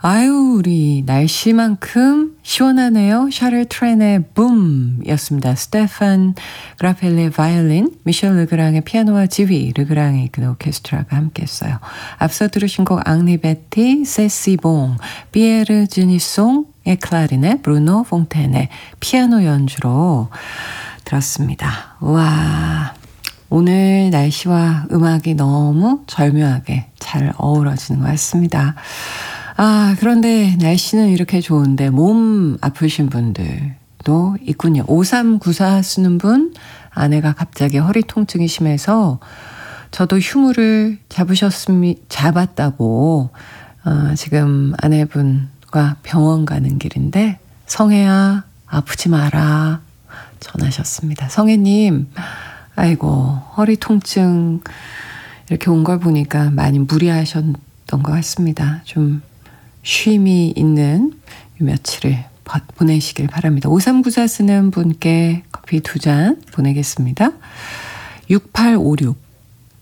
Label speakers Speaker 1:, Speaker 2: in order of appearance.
Speaker 1: 아유, 우리 날씨만큼 시원하네요. 샤를 트렌의 붐 이었습니다. 스테판 그라펠레의 바이올린, 미셸 르그랑의 피아노와 지휘, 르그랑의 이끈 오케스트라가 함께했어요. 앞서 들으신 곡 앙리 베티, 세시봉, 피에르 즈니송의 클라리넷, 브루노 퐁텐의 피아노 연주로 들었습니다. 와, 오늘 날씨와 음악이 너무 절묘하게 잘 어우러지는 것 같습니다. 아, 그런데 날씨는 이렇게 좋은데 몸 아프신 분들도 있군요. 5394 쓰는 분, 아내가 갑자기 허리 통증이 심해서 저도 휴무를 잡았다고 지금 아내분과 병원 가는 길인데 성혜야 아프지 마라 전하셨습니다. 성혜님, 아이고 허리 통증 이렇게 온 걸 보니까 많이 무리하셨던 것 같습니다. 좀 쉼이 있는 이 며칠을 보내시길 바랍니다. 5394 쓰는 분께 커피 2잔 보내겠습니다. 6856